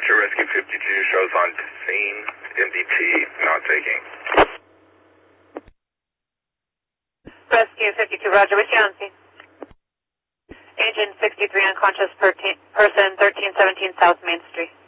Roger, Rescue 52 shows on scene, MDT not taking. Rescue 52, Roger, what's your on scene? Agent 63, unconscious person, 1317 South Main Street.